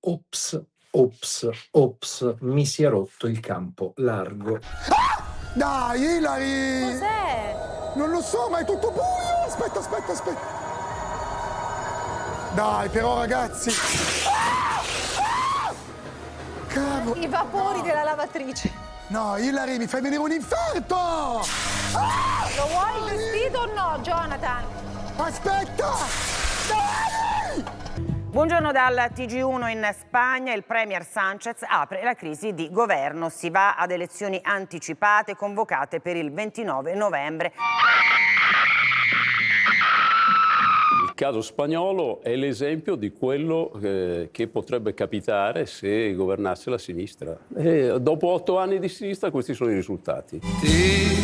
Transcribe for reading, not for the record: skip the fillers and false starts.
Ops, ops, ops, mi si è rotto il campo largo. Dai, Ilari! Cos'è? Non lo so, ma è tutto buio! Aspetta. Dai, però, ragazzi! Cavolo! I vapori della lavatrice. No, Ilari, mi fai venire un infarto! Lo vuoi il vestito o no, Jonathan? Aspetta! Dai! Buongiorno dal TG1 in Spagna. Il premier Sánchez apre la crisi di governo. Si va ad elezioni anticipate convocate per il 29 novembre. Il caso spagnolo è l'esempio di quello che potrebbe capitare se governasse la sinistra. E dopo 8 anni di sinistra questi sono i risultati.